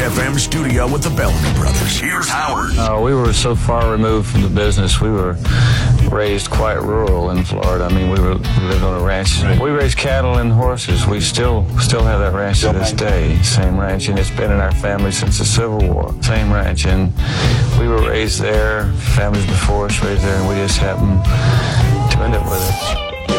FM studio with the Bellamy Brothers. Here's Howard. We were so far removed from the business. We were raised quite rural in Florida. I mean, we lived on a ranch. We raised cattle and horses. We still have that ranch to this day. Same ranch, and it's been in our family since the Civil War. Same ranch, and we were raised there. Families before us raised there, and we just happened to end up with it.